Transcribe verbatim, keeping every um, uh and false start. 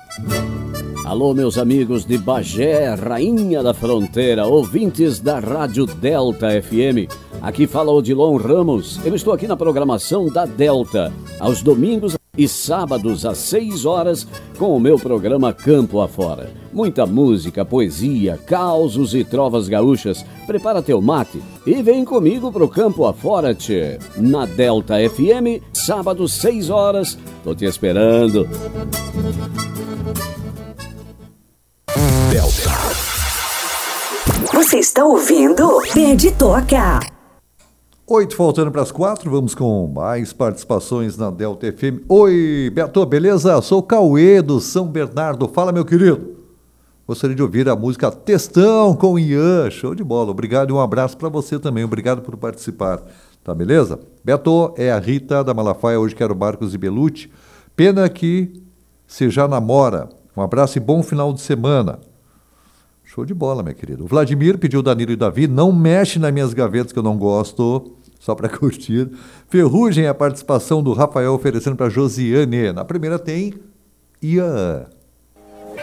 Alô, meus amigos de Bagé, Rainha da Fronteira, ouvintes da Rádio Delta F M. Aqui fala Odilon Ramos. Eu estou aqui na programação da Delta, aos domingos e sábados às seis horas, com o meu programa Campo Afora. Muita música, poesia, causos e trovas gaúchas. Prepara teu mate e vem comigo pro Campo Afora, tchê. Na Delta F M, sábado, seis horas. Tô te esperando. Delta. Você está ouvindo Pede Toca. Oito faltando para as quatro, vamos com mais participações na Delta F M. Oi, Beto, beleza? Sou o Cauê do São Bernardo. Fala, meu querido. Gostaria de ouvir a música Textão com Ian. Show de bola. Obrigado e um abraço para você também. Obrigado por participar. Tá, beleza? Beto, é a Rita da Malafaia. Hoje quero Marcos e Belucci. Pena que você já namora. Um abraço e bom final de semana. Show de bola, minha querida. O Vladimir pediu Danilo e Davi. Não mexe nas minhas gavetas que eu não gosto. Só para curtir. Ferrugem, a participação do Rafael oferecendo para Josiane. Na primeira tem Ian.